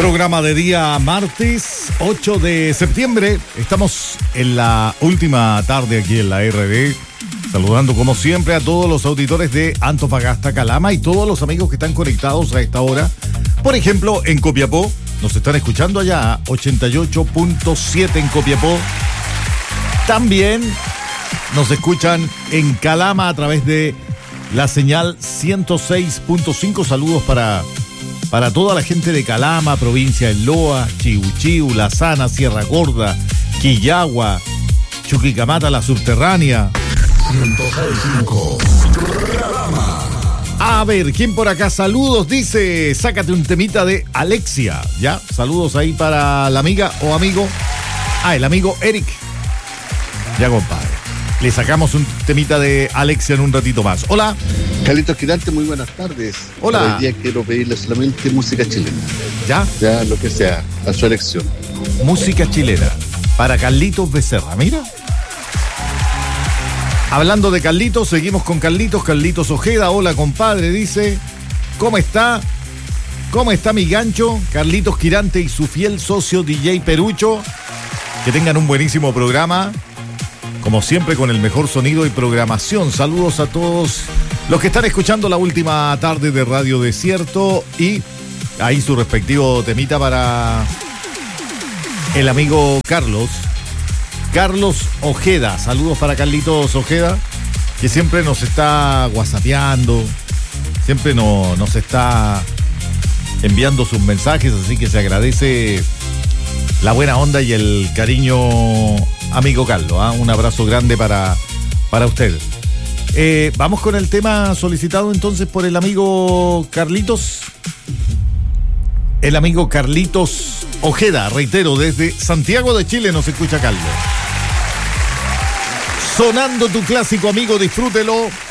Programa de día martes 8 de septiembre. Estamos en la última tarde aquí en la RD. Saludando como siempre a todos los auditores de Antofagasta, Calama y todos los amigos que están conectados a esta hora. Por ejemplo, en Copiapó, nos están escuchando allá, 88.7 en Copiapó. También nos escuchan en Calama a través de la señal 106.5. Saludos para toda la gente de Calama, provincia de Loa, Chiuchiu, La Sana, Sierra Gorda, Quillagua, Chuquicamata, La Subterránea. 106.5 Calama. A ver, ¿quién por acá? Saludos, dice, sácate un temita de Alexia, ¿ya? Saludos ahí para la amiga o amigo. El amigo Eric. Ya, compadre. Le sacamos un temita de Alexia en un ratito más. Hola. Carlitos Quirante, muy buenas tardes. Hola. Hoy día quiero pedirle solamente música chilena. ¿Ya? Ya, lo que sea, a su elección. Música chilena. Para Carlitos Becerra, mira. Hablando de Carlitos, seguimos con Carlitos. Carlitos Ojeda, hola compadre, dice. ¿Cómo está? ¿Cómo está mi gancho? Carlitos Quirante y su fiel socio DJ Perucho. Que tengan un buenísimo programa. Como siempre, con el mejor sonido y programación. Saludos a todos los que están escuchando la última tarde de Radio Desierto. Y ahí su respectivo temita para el amigo Carlos Ojeda. Saludos para Carlitos Ojeda, que siempre nos está whatsappeando, siempre nos está enviando sus mensajes, así que se agradece la buena onda y el cariño, amigo Carlos. Un abrazo grande para usted. Vamos con el tema solicitado entonces por el amigo Carlitos. El amigo Carlitos Ojeda, reitero, desde Santiago de Chile nos escucha Carlos. Sonando tu clásico, amigo, disfrútelo.